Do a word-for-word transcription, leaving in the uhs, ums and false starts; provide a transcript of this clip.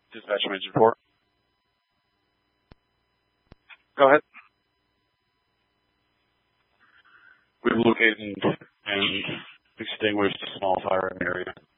Dispatch Management report. Go ahead. We've located and extinguished a small fire in the area.